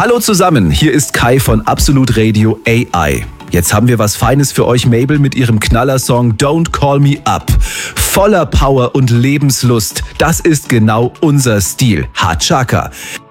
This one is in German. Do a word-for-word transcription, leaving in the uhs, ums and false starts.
Hallo zusammen, hier ist Kai von Absolut Radio A I. Jetzt haben wir was Feines für euch, Mabel, mit ihrem Knallersong Don't Call Me Up. Voller Power und Lebenslust, das ist genau unser Stil. Hachaka.